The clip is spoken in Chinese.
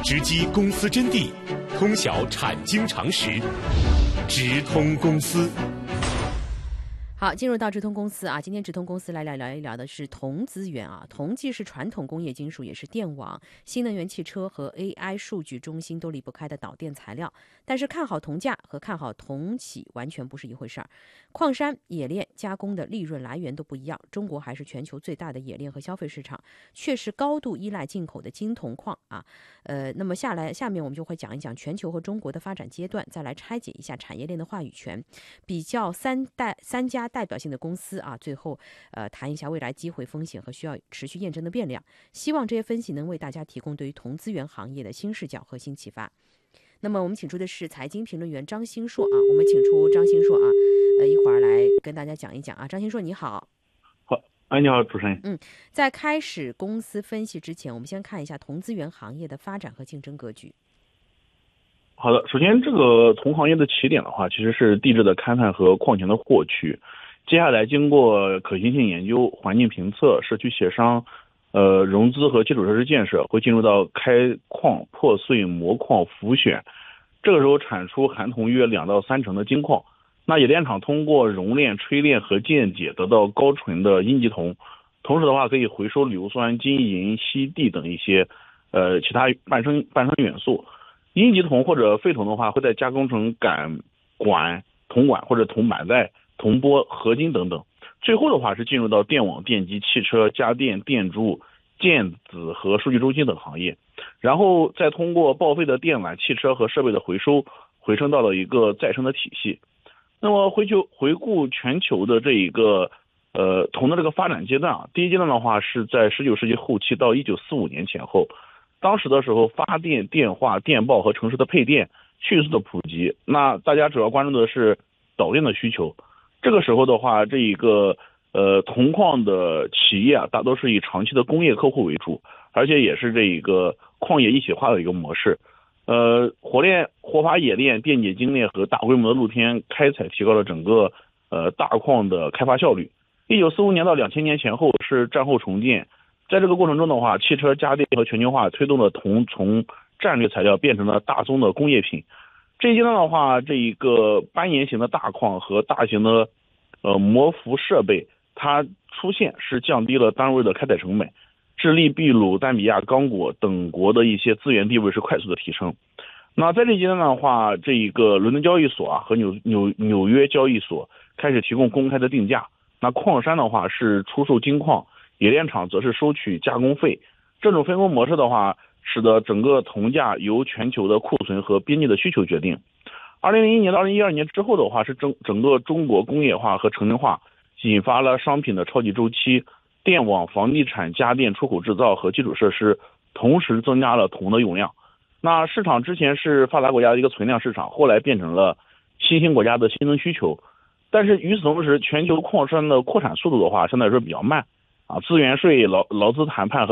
直击公司真谛，通晓产经常识，直通公司。 好，进入到直通公司啊，今天直通公司来聊一聊的是铜资源啊。铜既是传统工业金属，也是电网、新能源汽车和 AI 数据中心都离不开的导电材料。但是看好铜价和看好铜企完全不是一回事儿。矿山、冶炼、加工的利润来源都不一样。中国还是全球最大的冶炼和消费市场，却是高度依赖进口的金铜矿啊。那么下面我们就会讲一讲全球和中国的发展阶段，再来拆解一下产业链的话语权，比较三家代表性的公司啊，最后谈一下未来机会、风险和需要持续验证的变量。希望这些分析能为大家提供对于铜资源行业的新视角和新启发。那么我们请出的是财经评论员张兴硕啊，我们请出张兴硕啊，一会儿来跟大家讲一讲啊。张兴硕你好。 好，你好，主持人。 在开始公司分析之前，我们先看一下铜资源行业的发展和竞争格局。 好的，首先这个铜行业的起点的话，其实是地质的勘探和矿权的获取，接下来经过可行性研究、环境评测、社区协商、融资和基础设施建设，会进入到开矿、破碎、磨矿、浮选，这个时候产出含铜约2到3成的金矿。那冶炼厂通过熔炼、锤炼和键解得到高纯的阴极铜，同时的话可以回收硫酸、金银、锡、锑等一些其他伴生元素。阴极铜或者废铜的话，会再加工成管、铜管或者铜板带、铜钵、合金等等。最后的话是进入到电网、电机、汽车、家电、电柱、电子和数据中心等行业，然后再通过报废的电缆、汽车和设备的回收，回升到了一个再生的体系。那么回顾全球的这一个铜的这个发展阶段啊，第一阶段的话是在19世纪后期到1945年前后。当时的时候，发电、电话、电报和城市的配电迅速的普及，那大家主要关注的是导电的需求。这个时候的话，这一个铜矿的企业啊，大多是以长期的工业客户为主，而且也是这一个矿业一体化的一个模式。活法冶炼、电解精炼和大规模的露天开采，提高了整个大矿的开发效率。1945年到2000年前后是战后重建。在这个过程中的话，汽车、家电和全球化推动了铜从战略材料变成了大宗的工业品。这一阶段的话，这一个斑岩型的大矿和大型的磨浮设备，它出现是降低了单位的开采成本。智利、秘鲁、赞比亚、刚果等国的一些资源地位是快速的提升。那在这一阶段的话，这一个伦敦交易所啊和纽约交易所开始提供公开的定价。那矿山的话是出售金矿，冶炼厂则是收取加工费。这种分工模式的话，使得整个铜价由全球的库存和边际的需求决定。2001年到2012年之后的话，是整个中国工业化和城镇化引发了商品的超级周期，电网、房地产、家电、出口制造和基础设施同时增加了铜的用量。那市场之前是发达国家的一个存量市场，后来变成了新兴国家的新增需求。但是与此同时，全球矿山的扩产速度的话，相对来说比较慢。资源税、劳资谈判和